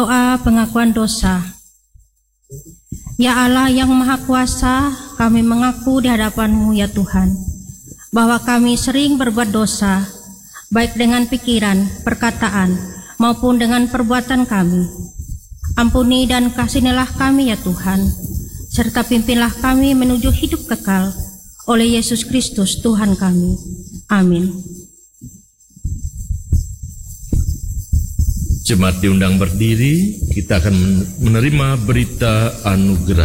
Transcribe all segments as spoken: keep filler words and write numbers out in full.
Doa pengakuan dosa. Ya Allah yang Maha Kuasa, kami mengaku di hadapan-Mu ya Tuhan, bahwa kami sering berbuat dosa, baik dengan pikiran, perkataan, maupun dengan perbuatan kami. Ampuni dan kasihanilah kami ya Tuhan, serta pimpinlah kami menuju hidup kekal oleh Yesus Kristus Tuhan kami. Amin. Jemaat diundang berdiri, kita akan menerima berita anugerah.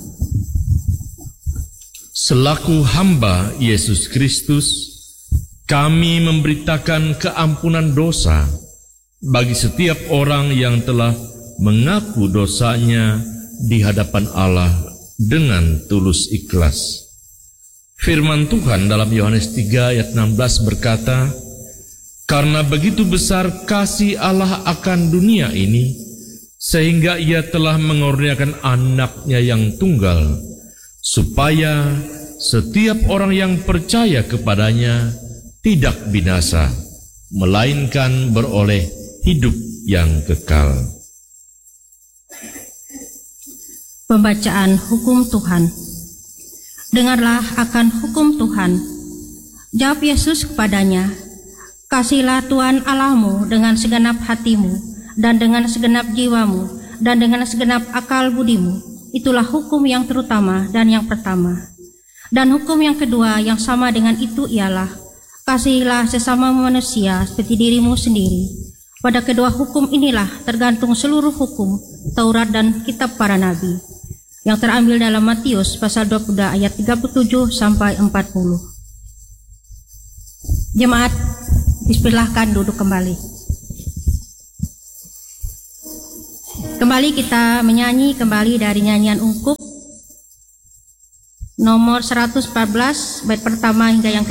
Selaku hamba Yesus Kristus, kami memberitakan keampunan dosa bagi setiap orang yang telah mengaku dosanya di hadapan Allah dengan tulus ikhlas. Firman Tuhan dalam Yohanes tiga ayat enam belas berkata, "Karena begitu besar kasih Allah akan dunia ini, sehingga Ia telah mengorbankan anaknya yang tunggal, supaya setiap orang yang percaya kepadanya tidak binasa, melainkan beroleh hidup yang kekal." Pembacaan hukum Tuhan. Dengarlah akan hukum Tuhan. Jawab Yesus kepadanya, "Kasihilah Tuhan Allahmu dengan segenap hatimu, dan dengan segenap jiwamu, dan dengan segenap akal budimu." Itulah hukum yang terutama dan yang pertama. Dan hukum yang kedua yang sama dengan itu ialah, "Kasihilah sesama manusia seperti dirimu sendiri." Pada kedua hukum inilah tergantung seluruh hukum, Taurat dan kitab para nabi, yang terambil dalam Matius pasal dua puluh ayat tiga puluh tujuh sampai empat puluh. Jemaat, dipersilahkan duduk kembali. Kembali kita menyanyi kembali dari nyanyian ungkup nomor seratus empat belas bait pertama hingga yang kedua.